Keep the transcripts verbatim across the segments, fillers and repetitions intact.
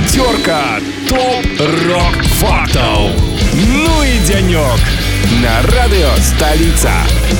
Пятерка топ-рок-фактов. Ну и денек на радио «Столица».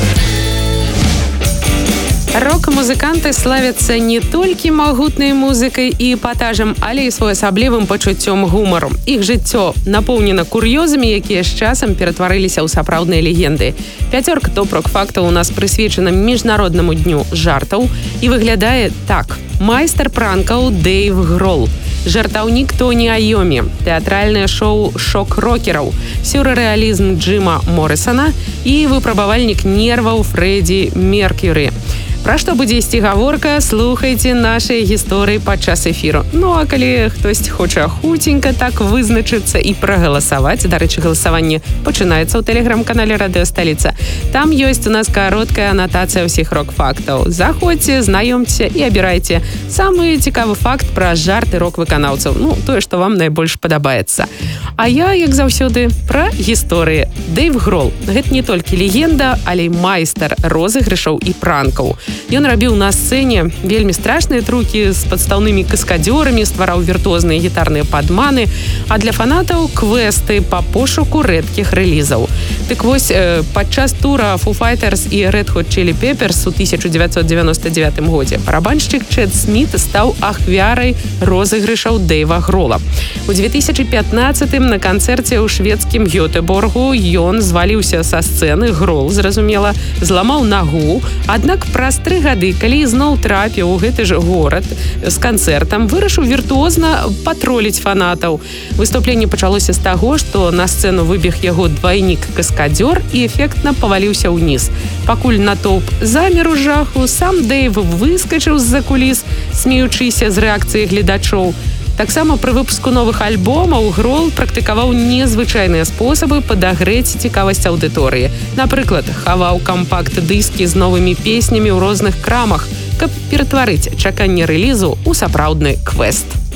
Рок-музыканты славяцца не толькі магутнай музыкай і эпатажам, але і своеасаблівым пачуццём гумару. Іх жыццё напоўнена кур'ёзамі, якія з часам ператварыліся ў сапраўдныя легенды. Пяцёрка топ-рок-фактаў у нас прысвечана міжнароднаму дню жартаў і выглядае так. Майстар пранкаў Дэйв Грол, жартаўнік Тоні Айомі, тэатральнае шоу «Шок-рокераў», сюррэалізм Джима Моррисона і выпрабавальнік нерваў Фрэдді Меркьюрі. Пра што будзе ісці гаворка, слухайце нашыя гісторыі падчас эфіру. Ну а калі хтось хоча хуценька так вызначыцца і прагаласаваць, дарэчы, галасаванне пачынаецца ў тэлеграм-канале «Радыё Сталіца». Там ёсць у нас кароткая анатацыя ўсіх рок-фактаў. Заходзьце, знаёмце і абірайце самы цікавы факт пра жарты рок-выканаўцаў. Ну, тое, што вам найбольш падабаецца. А я, як заўсёды, пра гісторыі. Дэйв Грол – гэта не толькі легенда, але і майстар розыгрышаў і пранкаў. Ён рабіў на сцэне вельмі страшныя трукі з падстаўнымі каскадзёрамі, ствараў віртуозныя гітарныя падманы, а для фанатаў квесты па пошуку рэдкіх рэлізаў. Дык вось, э, падчас тура Foo Fighters і Red Hot Chili Peppers у тысяча дзевяцьсот дзевяноста дзевятым годзе барабаншчык Чэд Сміт стаў ахвярай розыгрышаў Дэйва Грола. У две тысячи пятнадцатым на канцэрце ў шведскім Гётэборгу ён зваліўся са сцэны, Грол, зразумела, зламаў нагу, аднак праз тры гады, калі зноў трапіў у гэты ж горад з канцэртам, вырашыў віртуозна патроліць фанатаў. Выступленне пачалося з таго, што на сцэну выбег яго двайнік-каскадзёр і эфектна паваліўся ўніз. Пакуль натоўп замер у жаху, сам Дэйв выскачыў з-за куліс, смеючыся з рэакцыі гледачоў. Таксама пры выпуску новых альбомаў Грол практыкаваў незвычайныя спосабы падагрэць цікавасць аўдыторыі. Напрыклад, хаваў кампакт-дыскі з новымі песнямі ў розных крамах, каб ператварыць чаканне рэлізу ў сапраўдны квест.